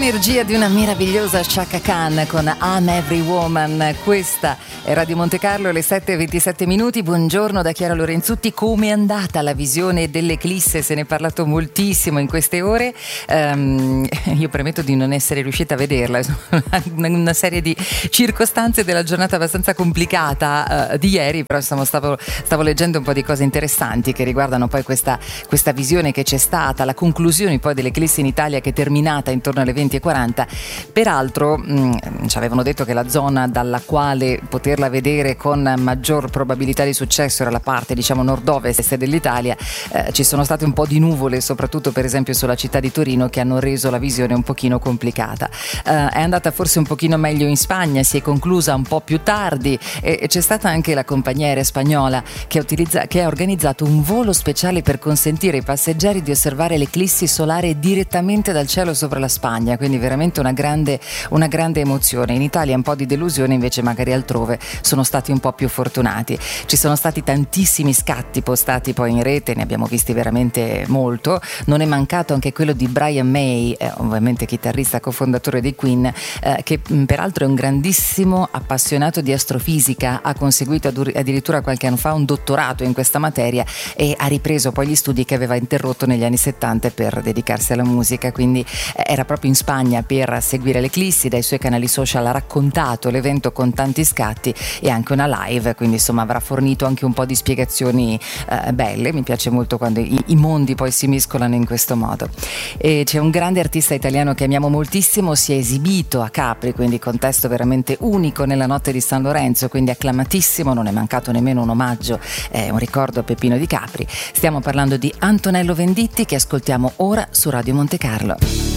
L'energia di una meravigliosa Chaka Khan con I'm Every Woman. Questa è Radio Monte Carlo, alle 7:27. Buongiorno da Chiara Lorenzutti. Come è andata la visione dell'eclisse? Se ne è parlato moltissimo in queste ore. Io premetto di non essere riuscita a vederla. Una serie di circostanze della giornata abbastanza complicata di ieri, però insomma stavo leggendo un po' di cose interessanti che riguardano poi questa visione che c'è stata, la conclusione poi dell'eclisse in Italia, che è terminata intorno alle 20:40. Peraltro ci avevano detto che la zona dalla quale poterla vedere con maggior probabilità di successo era la parte, diciamo, nord-ovest dell'Italia. Ci sono state un po' di nuvole, soprattutto per esempio sulla città di Torino, che hanno reso la visione un pochino complicata. È andata forse un pochino meglio in Spagna, si è conclusa un po' più tardi e c'è stata anche la compagnia aerea spagnola che ha organizzato un volo speciale per consentire ai passeggeri di osservare l'eclissi solare direttamente dal cielo sopra la Spagna, quindi veramente una grande emozione. In Italia un po' di delusione, invece magari altrove sono stati un po' più fortunati. Ci sono stati tantissimi scatti postati poi in rete, ne abbiamo visti veramente molto. Non è mancato anche quello di Brian May, ovviamente chitarrista cofondatore dei Queen, che peraltro è un grandissimo appassionato di astrofisica, ha conseguito addirittura qualche anno fa un dottorato in questa materia e ha ripreso poi gli studi che aveva interrotto negli anni 70 per dedicarsi alla musica, quindi era proprio in Spagna per seguire l'eclissi. Dai suoi canali social ha raccontato l'evento con tanti scatti e anche una live, quindi insomma avrà fornito anche un po' di spiegazioni belle. Mi piace molto quando i mondi poi si mescolano in questo modo. E c'è un grande artista italiano che amiamo moltissimo, si è esibito a Capri, quindi contesto veramente unico nella notte di San Lorenzo, quindi acclamatissimo, non è mancato nemmeno un omaggio, un ricordo a Peppino di Capri. Stiamo parlando di Antonello Venditti, che ascoltiamo ora su Radio Monte Carlo.